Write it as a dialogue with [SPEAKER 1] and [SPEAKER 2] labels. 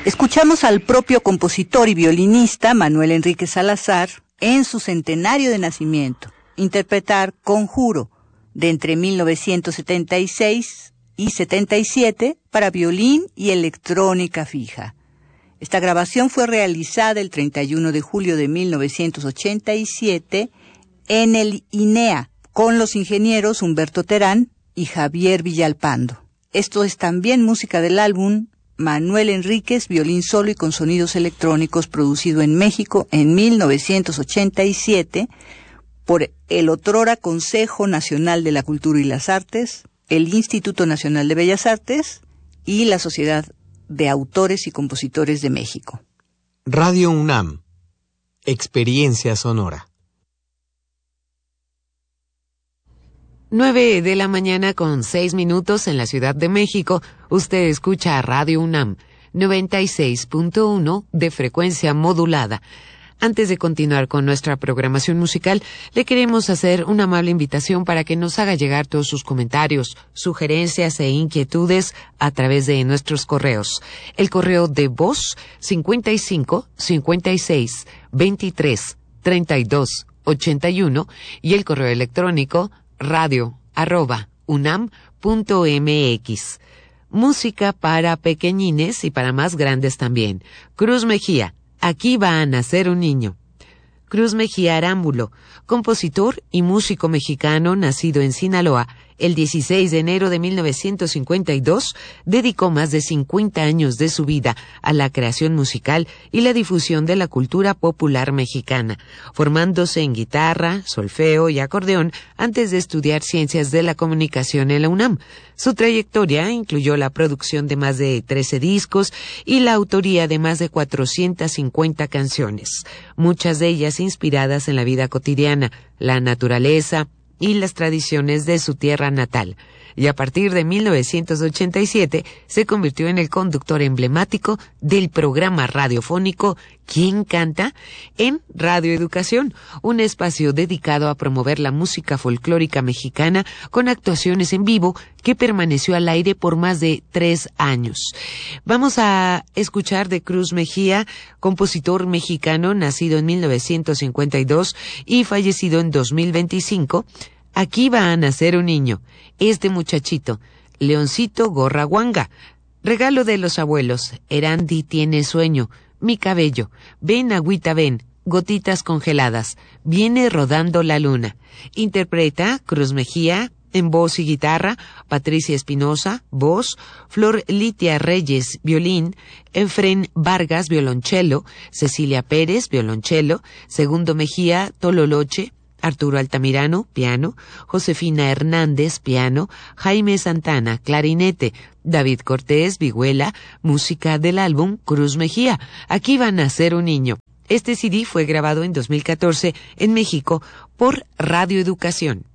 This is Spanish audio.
[SPEAKER 1] Escuchamos al propio compositor y violinista Manuel Enrique Salazar en su centenario de nacimiento interpretar Conjuro de entre 1976 y 77 para violín y electrónica fija. Esta grabación fue realizada el 31 de julio de 1987 en el INEA con los ingenieros Humberto Terán y Javier Villalpando. Esto es también música del álbum Manuel Enríquez, violín solo y con sonidos electrónicos, producido en México en 1987 por el otrora Consejo Nacional de la Cultura y las Artes, el Instituto Nacional de Bellas Artes y la Sociedad de Autores y Compositores de México.
[SPEAKER 2] Radio UNAM, experiencia sonora.
[SPEAKER 3] 9:06 a.m. en la Ciudad de México. Usted escucha a Radio UNAM, 96.1 de frecuencia modulada. Antes de continuar con nuestra programación musical, le queremos hacer una amable invitación para que nos haga llegar todos sus comentarios, sugerencias e inquietudes a través de nuestros correos. El correo de voz 55 56 23 32 81 y el correo electrónico radio@unam.mx. Música para pequeñines y para más grandes también. Cruz Mejía, Aquí va a nacer un niño. Cruz Mejía Arámbulo, compositor y músico mexicano nacido en Sinaloa el 16 de enero de 1952, dedicó más de 50 años de su vida a la creación musical y la difusión de la cultura popular mexicana, formándose en guitarra, solfeo y acordeón antes de estudiar ciencias de la comunicación en la UNAM. Su trayectoria incluyó la producción de más de 13 discos y la autoría de más de 450 canciones, muchas de ellas inspiradas en la vida cotidiana, la naturaleza y las tradiciones de su tierra natal. Y a partir de 1987 se convirtió en el conductor emblemático del programa radiofónico ¿Quién canta?, en Radio Educación, un espacio dedicado a promover la música folclórica mexicana con actuaciones en vivo que permaneció al aire por más de 3 años. Vamos a escuchar de Cruz Mejía, compositor mexicano nacido en 1952 y fallecido en 2025. Aquí va a nacer un niño. Este muchachito, Leoncito Gorraguanga. Regalo de los abuelos. Erandi tiene sueño. Mi cabello. Ven, agüita, ven. Gotitas congeladas. Viene rodando la luna. Interpreta Cruz Mejía en voz y guitarra, Patricia Espinosa, voz, Flor Litia Reyes, violín, Efren Vargas, violonchelo, Cecilia Pérez, violonchelo, Segundo Mejía, tololoche, Arturo Altamirano, piano, Josefina Hernández, piano, Jaime Santana, clarinete, David Cortés, vihuela, música del álbum Cruz Mejía, Aquí va a nacer un niño. Este CD fue grabado en 2014 en México por Radio Educación.